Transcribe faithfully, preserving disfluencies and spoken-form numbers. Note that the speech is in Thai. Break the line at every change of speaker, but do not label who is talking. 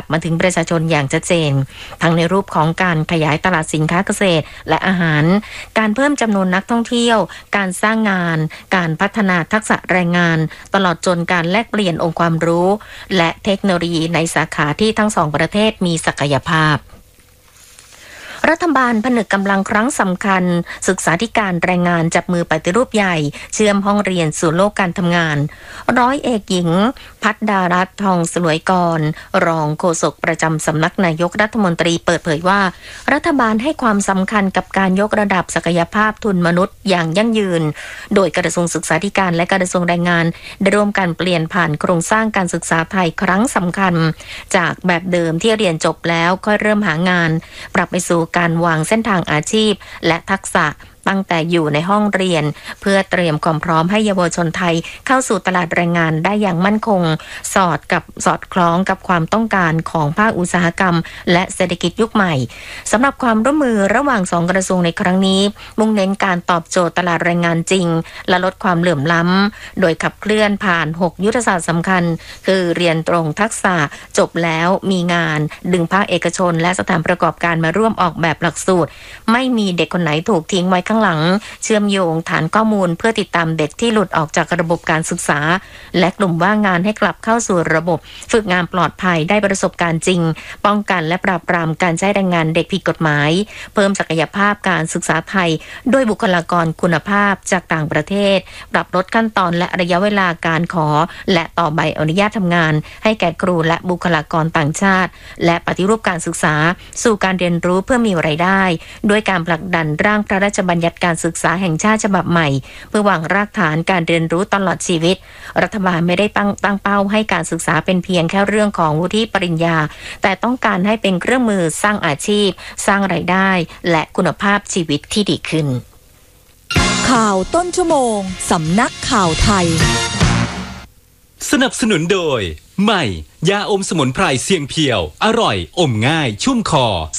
มาถึงประชาชนอย่างชัดเจนทั้งในรูปของการขยายตลาดสินค้าเกษตรและอาหารการเพิ่มจำนวนนักท่องเที่ยวการสร้างงานการพัฒนาทักษะแรงงานตลอดจนการแลกเปลี่ยนองค์ความรู้และเทคโนโลยีในสาขาที่ทั้งสองประเทศมีศักยภาพรัฐบาลผนึกกำลังครั้งสำคัญศึกษาธิการแรงงานจับมือปฏิรูปใหญ่เชื่อมห้องเรียนสู่โลกการทำงานร้อยเอกหญิงพัฒดารัตน์ทองสลวยกรรองโฆษกประจำสำนักนายกรัฐมนตรีเปิดเผยว่ารัฐบาลให้ความสำคัญกับการยกระดับศักยภาพทุนมนุษย์อย่างยั่งยืนโดยกระทรวงศึกษาธิการและกระทรวงแรงงานได้ร่วมกันเปลี่ยนผ่านโครงสร้างการศึกษาไทยครั้งสำคัญจากแบบเดิมที่เรียนจบแล้วค่อยเริ่มหางานปรับไปสู่การวางเส้นทางอาชีพและทักษะตั้งแต่อยู่ในห้องเรียนเพื่อเตรียมความพร้อมให้เยาวชนไทยเข้าสู่ตลาดแรงงานได้อย่างมั่นคงสอดกับสอดคล้องกับความต้องการของภาคอุตสาหกรรมและเศรษฐกิจยุคใหม่สำหรับความร่วมมือระหว่างสองกระทรวงในครั้งนี้มุ่งเน้นการตอบโจทย์ตลาดแรงงานจริงและลดความเหลื่อมล้ำโดยขับเคลื่อนผ่านหกยุทธศาสตร์สำคัญคือเรียนตรงทักษะจบแล้วมีงานดึงภาคเอกชนและสถานประกอบการมาร่วมออกแบบหลักสูตรไม่มีเด็กคนไหนถูกทิ้งไว้ข้างหลังเชื่อมโยงฐานข้อมูลเพื่อติดตามเด็กที่หลุดออกจากระบบการศึกษาและกลุ่มว่างงานให้กลับเข้าสู่ระบบฝึกงานปลอดภัยได้ประสบการณ์จริงป้องกันและปราบปรามการใช้แรงงานเด็กผิดกฎหมายเพิ่มศักยภาพการศึกษาไทยด้วยบุคลากรคุณภาพจากต่างประเทศปรับลดขั้นตอนและระยะเวลาการขอและต่อใบอนุญาตทำงานให้แก่ครูและบุคลากรต่างชาติและปฏิรูปการศึกษาสู่การเรียนรู้เพื่อมีรายได้ด้วยการผลักดันร่างพระราชบัญญัติการศึกษาแห่งชาติฉบับใหม่เพื่อวางรากฐานการเรียนรู้ตลอดชีวิตรัฐบาลไม่ได้ตั้งตั้งเป้าให้การศึกษาเป็นเพียงแค่เรื่องของวุฒิปริญญาแต่ต้องการให้เป็นเครื่องมือสร้างอาชีพสร้างรายได้และคุณภาพชีวิตที่ดีขึ้น
ข่าวต้นชั่วโมงสำนักข่าวไทย
สนับสนุนโดยใหม่ยาอมสมุนไพรเสียงเพียวอร่อยอมง่ายชุ่มคอ